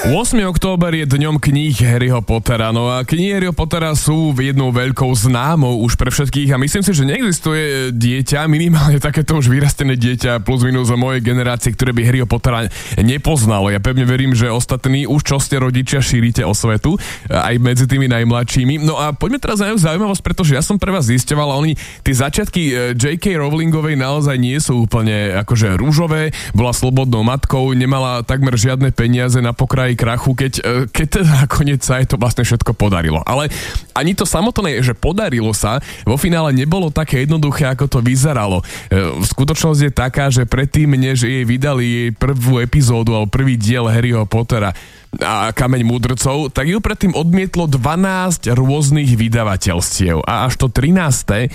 8. október je dňom kníh Harryho Pottera. No a knihy Harryho Pottera sú jednou veľkou známou už pre všetkých a myslím si, že neexistuje dieťa, minimálne takéto už vyrastené dieťa plus minus o mojej generácie, ktoré by Harryho Pottera nepoznalo. Ja pevne verím, že ostatní už čo ste rodičia šírite osvetu aj medzi tými najmladšími. No a poďme teraz na zaujímavosť, pretože ja som pre vás zisťoval a oni tie začiatky J.K. Rowlingovej naozaj nie sú úplne akože rúžové. Bola slobodnou matkou, nemala takmer žiadne peniaze na pokraji krachu, keď teda nakoniec sa jej to vlastne všetko podarilo. Ale ani to samotné, že podarilo sa, vo finále nebolo také jednoduché, ako to vyzeralo. Skutočnosť je taká, že predtým, než jej vydali jej prvú epizódu alebo prvý diel Harryho Pottera a Kameň múdrcov, tak ju predtým odmietlo 12 rôznych vydavateľstiev a až to 13.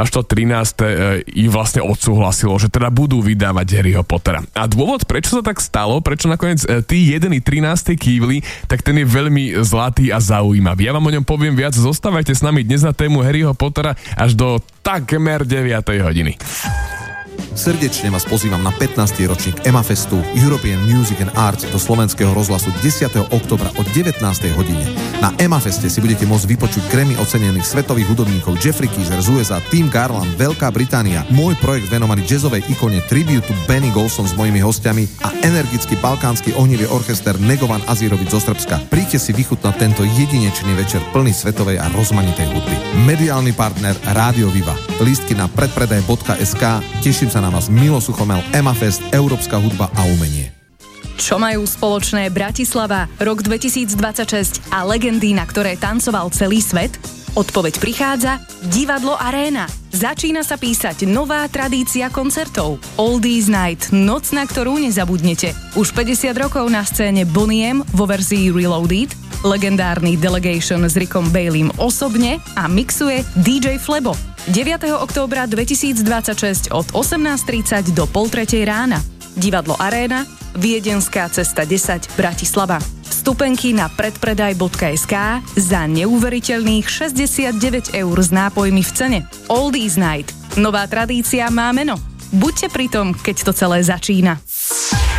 Ju vlastne odsúhlasilo, že teda budú vydávať Harryho Pottera. A dôvod, prečo sa tak stalo, prečo nakoniec tí 1. 13. kývli, tak ten je veľmi zlatý a zaujímavý. Ja vám o ňom poviem viac, zostávajte s nami dnes na tému Harryho Pottera až do takmer 9. hodiny. Srdečne vás pozývam na 15. ročník EMAFestu European Music and Arts do Slovenského rozhlasu 10. októbra o 19. hodine. Na EMAFeste si budete môcť vypočuť Grammy ocenených svetových hudobníkov Jeffrey Keezer z USA, Tim Garland, Veľká Británia, môj projekt venovaný jazzovej ikone Tribute to Benny Golson s mojimi hostiami a energický balkánsky ohnivý orchester Negovan Azirovic zo Srbska. Príďte si vychutnať tento jedinečný večer plný svetovej a rozmanitej hudby. Mediálny partner Rádio Viva. Lístky na predpredaj.sk. Teším sa na vás. Milo Suchomel, EMAFest, Európska hudba a umenie. Čo majú spoločné Bratislava, rok 2026 a legendy, na ktoré tancoval celý svet? Odpoveď prichádza Divadlo Aréna. Začína sa písať nová tradícia koncertov. Oldies Night, noc, na ktorú nezabudnete. Už 50 rokov na scéne Bonnie M vo verzii Reloaded, legendárny Delegation s Rickom Baileym osobne a mixuje DJ Flebo. 9. októbra 2026 od 18:30 do 2:30 rána. Divadlo Aréna, Viedenská cesta 10, Bratislava. Vstupenky na predpredaj.sk za neuveriteľných 69 € s nápojmi v cene. Oldies Night. Nová tradícia má meno. Buďte pri tom, keď to celé začína.